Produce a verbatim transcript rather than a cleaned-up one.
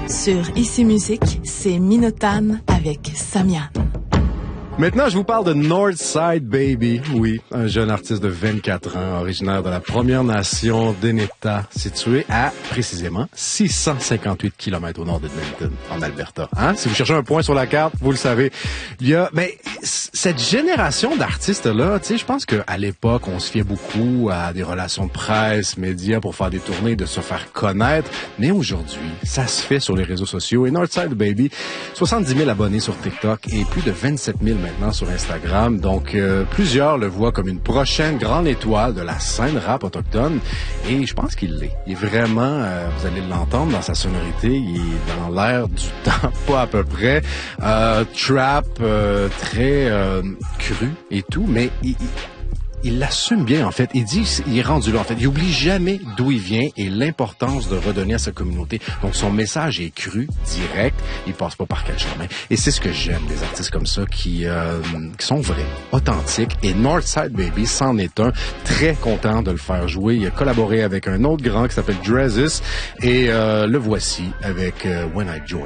Sur Ici Musique, c'est Minotaine avec Samian. Maintenant, je vous parle de Northside Baby. Oui, un jeune artiste de vingt-quatre ans, originaire de la Première Nation d'Eneta, situé à, précisément, six cent cinquante-huit kilomètres au nord d'Edmonton, en Alberta. Hein? Si vous cherchez un point sur la carte, vous le savez. Il y a, ben, cette génération d'artistes-là, tu sais, je pense qu'à l'époque, on se fiait beaucoup à des relations de presse, médias pour faire des tournées, de se faire connaître. Mais aujourd'hui, ça se fait sur les réseaux sociaux. Et Northside Baby, soixante-dix mille abonnés sur TikTok et plus de vingt-sept mille maintenant sur Instagram. Donc, euh, plusieurs le voient comme une prochaine grande étoile de la scène rap autochtone. Et je pense qu'il l'est. Il est vraiment, euh, vous allez l'entendre dans sa sonorité, il est dans l'air du temps, pas à peu près. Euh, trap, euh, très euh, cru et tout, mais il... il Il l'assume bien, en fait. Il dit, il est rendu là, en fait. Il oublie jamais d'où il vient et l'importance de redonner à sa communauté. Donc, son message est cru, direct. Il passe pas par quatre chemins. Et c'est ce que j'aime des artistes comme ça qui, euh, qui sont vrais, authentiques. Et Northside Baby c'en est un. Très content de le faire jouer. Il a collaboré avec un autre grand qui s'appelle Drezus. Et euh, le voici avec euh, When I Join